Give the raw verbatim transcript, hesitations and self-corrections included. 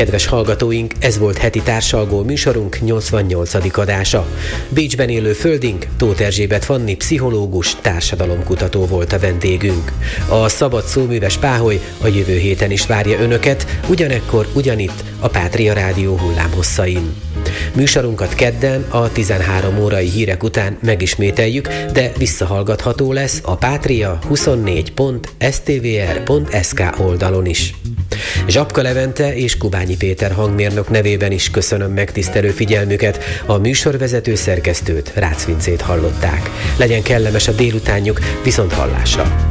Kedves hallgatóink, ez volt heti társalgó műsorunk nyolcvannyolcadik adása. Bécsben élő földink Tóth Erzsébet Fanni pszichológus, társadalomkutató volt a vendégünk. A Szabad Szóműves Páholy a jövő héten is várja önöket, ugyanekkor ugyanitt a Pátria Rádió hullámhosszain. Műsorunkat kedden a tizenhárom órai hírek után megismételjük, de visszahallgatható lesz a pátria huszonnégy pont es té vé er pont es ká oldalon is. Zsapka Levente és Kubányi Péter hangmérnök nevében is köszönöm megtisztelő figyelmüket, a műsorvezető szerkesztőt, Rácz Vincét hallották. Legyen kellemes a délutánjuk, viszont hallásra!